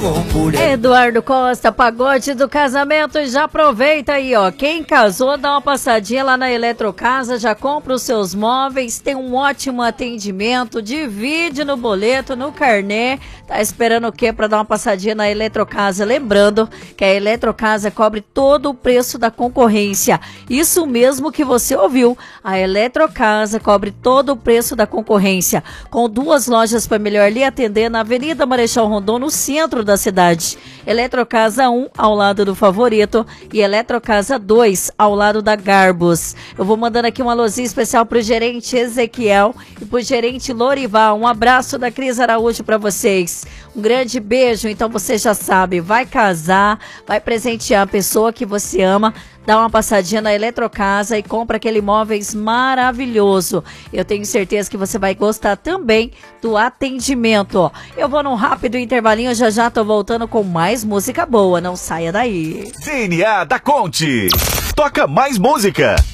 Eduardo Costa, pagode do casamento, já aproveita aí, ó. Quem casou, dá uma passadinha lá na Eletrocasa, já compra os seus móveis, tem um ótimo atendimento, divide no boleto, no carnê. Tá esperando o quê pra dar uma passadinha na Eletrocasa? Lembrando que a Eletrocasa cobre todo o preço da concorrência. Isso mesmo que você ouviu. A Eletrocasa cobre todo o preço da concorrência. Com 2 lojas para melhor lhe atender na Avenida Marechal Rondon, no centro da cidade. Eletrocasa 1 ao lado do Favorito e Eletrocasa 2 ao lado da Garbus. Eu vou mandando aqui uma alôzinha especial pro gerente Ezequiel e pro gerente Lorival. Um abraço da Cris Araújo para vocês. Um grande beijo. Então você já sabe, vai casar, vai presentear a pessoa que você ama, dá uma passadinha na Eletrocasa e compra aquele móveis maravilhoso. Eu tenho certeza que você vai gostar também do atendimento. Eu vou num rápido intervalinho, já tô voltando com mais música boa. Não saia daí. DNA da Conte. Toca mais música.